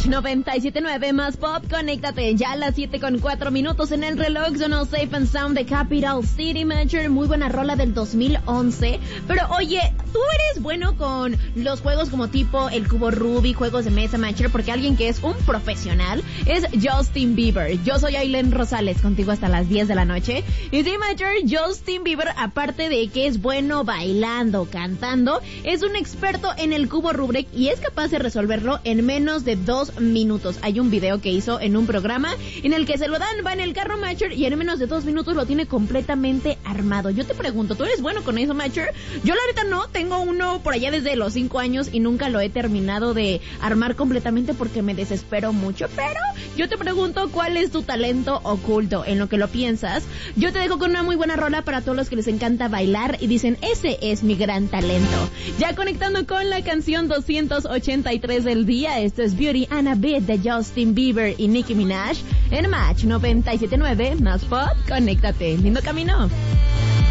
Match 97.9 más pop, conéctate ya a las 7:04 en el reloj. Sonó Safe and Sound de Capital City Matcher, muy buena rola del 2011. Pero oye, tú eres bueno con los juegos como tipo el cubo Rubik, juegos de mesa Matcher, porque alguien que es un profesional es Justin Bieber. Yo soy Aileen Rosales, contigo hasta las 10 de la noche. Y sí, Matcher, Justin Bieber, aparte de que es bueno bailando, cantando, es un experto en el cubo Rubik y es capaz de resolverlo en menos de 2 minutos. Hay un video que hizo en un programa en el que se lo dan, va en el carro Matcher y en menos de 2 minutos lo tiene completamente armado. Yo te pregunto, ¿tú eres bueno con eso, Matcher? Yo la neta no, tengo uno por allá desde los 5 años y nunca lo he terminado de armar completamente porque me desespero mucho, pero yo te pregunto, ¿cuál es tu talento oculto? En lo que lo piensas, yo te dejo con una muy buena rola para todos los que les encanta bailar y dicen, ese es mi gran talento. Ya conectando con la canción 283 del día, esto es Beauty and a Bit de Justin Bieber y Nicki Minaj en Match 97.9 más pop, conéctate, lindo camino.